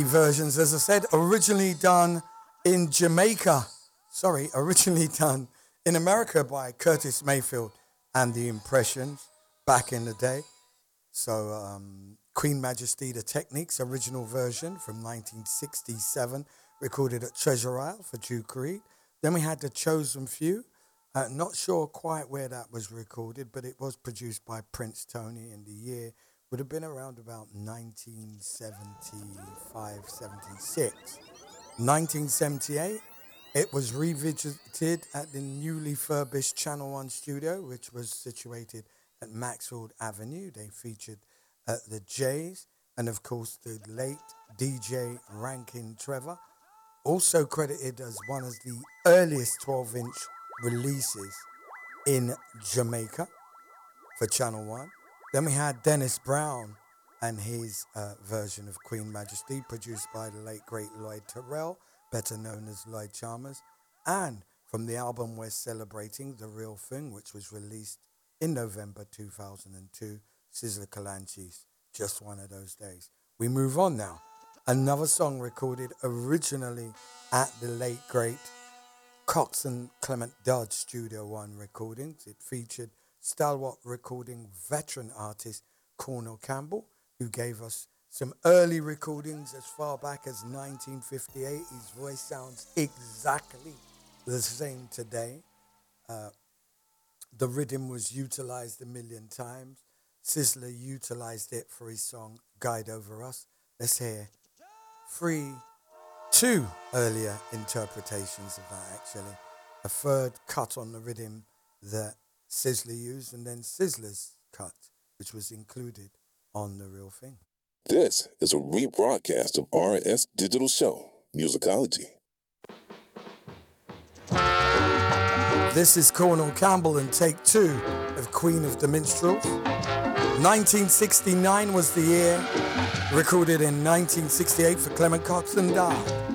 Versions, as I said, originally done in Jamaica. Originally done in America by Curtis Mayfield and the Impressions back in the day. So, Queen Majesty, The Techniques, original version from 1967, recorded at Treasure Isle for Duke Reid. Then we had The Chosen Few. Not sure quite where that was recorded, but it was produced by Prince Tony, in the year would have been around about 1975, 76. 1978, it was revisited at the newly furbished Channel One studio, which was situated at Maxfield Avenue. They featured the Jays and, of course, the late DJ Rankin Trevor, also credited as one of the earliest 12-inch releases in Jamaica for Channel One. Then we had Dennis Brown and his version of Queen Majesty, produced by the late, great Lloyd Terrell, better known as Lloyd Chalmers. And from the album we're celebrating, The Real Thing, which was released in November 2002, Sizzla Calanche's Just One of Those Days. We move on now. Another song recorded originally at the late, great Cox and Clement Dodge Studio One recordings. It featured stalwart recording veteran artist Cornell Campbell, who gave us some early recordings as far back as 1958. His voice sounds exactly the same today. The rhythm was utilized a million times. Sizzla utilized it for his song Guide Over Us. Let's hear two earlier interpretations of that, actually. A third cut on the rhythm that Sizzla used, and then Sizzla's cut, which was included on The Real Thing. This is a rebroadcast of RS Digital Show, Musicology. This is Cornell Campbell and take two of Queen of the Minstrels. 1969 was the year, recorded in 1968 for Clement Cox and Dodge.